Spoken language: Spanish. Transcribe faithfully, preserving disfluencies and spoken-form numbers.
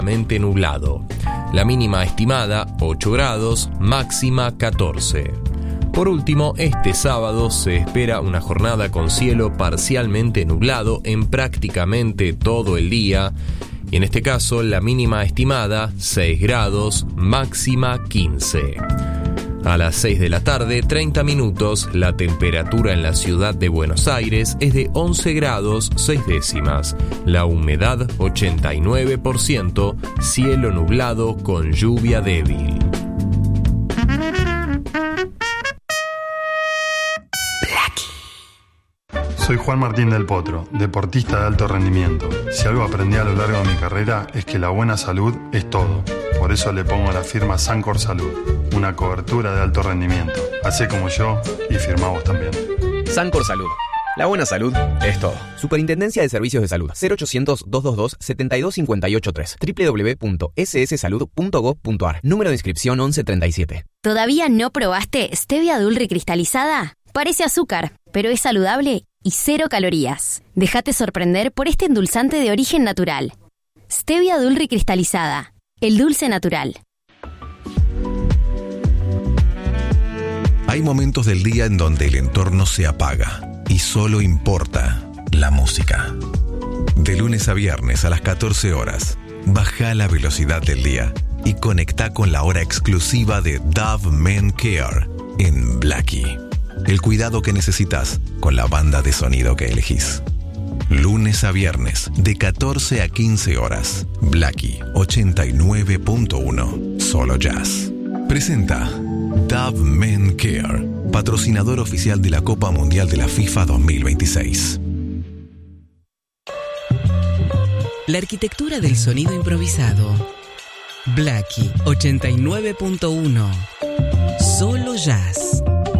nublado. La mínima estimada ocho grados, máxima catorce. Por último, este sábado se espera una jornada con cielo parcialmente nublado en prácticamente todo el día, y en este caso la mínima estimada seis grados, máxima quince. A las seis de la tarde, treinta minutos, la temperatura en la ciudad de Buenos Aires es de once grados seis décimas. La humedad ochenta y nueve por ciento, cielo nublado con lluvia débil. Soy Juan Martín del Potro, deportista de alto rendimiento. Si algo aprendí a lo largo de mi carrera es que la buena salud es todo. Por eso le pongo la firma Sancor Salud, una cobertura de alto rendimiento. Hacé como yo y firmá vos también. Sancor Salud. La buena salud es todo. Superintendencia de Servicios de Salud. cero ochocientos, doscientos veintidós, setenta y dos cincuenta y ocho tres. doble u doble u doble u punto ese ese salud punto gob punto a r. Número de inscripción once treinta y siete. ¿Todavía no probaste Stevia Dulce cristalizada? Parece azúcar, pero es saludable y cero calorías. Déjate sorprender por este endulzante de origen natural. Stevia Dulce cristalizada. El dulce natural. Hay momentos del día en donde el entorno se apaga y solo importa la música. De lunes a viernes a las catorce horas, baja la velocidad del día y conecta con la hora exclusiva de Dove Men Care en Blackie. El cuidado que necesitas con la banda de sonido que elegís. Lunes a viernes, de catorce a quince horas. Blackie ochenta y nueve punto uno. Solo Jazz. Presenta Dove Men Care, patrocinador oficial de la Copa Mundial de la FIFA dos mil veintiséis. La arquitectura del sonido improvisado. Blackie ochenta y nueve punto uno. Solo Jazz.